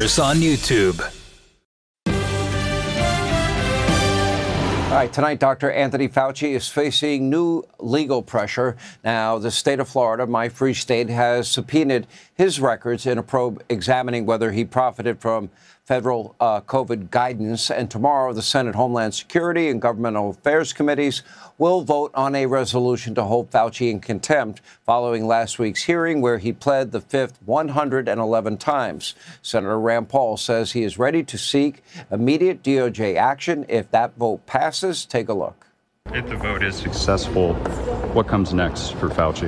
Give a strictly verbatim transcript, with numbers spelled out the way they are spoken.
It's on YouTube. All right, tonight, Doctor Anthony Fauci is facing new legal pressure. Now, the state of Florida, my free state, has subpoenaed his records in a probe examining whether he profited from federal uh, COVID guidance. And tomorrow, the Senate Homeland Security and Governmental Affairs Committees will vote on a resolution to hold Fauci in contempt following last week's hearing where he pled the fifth one hundred eleven times. Senator Rand Paul says he is ready to seek immediate D O J action if that vote passes. Take a look. If the vote is successful, what comes next for Fauci?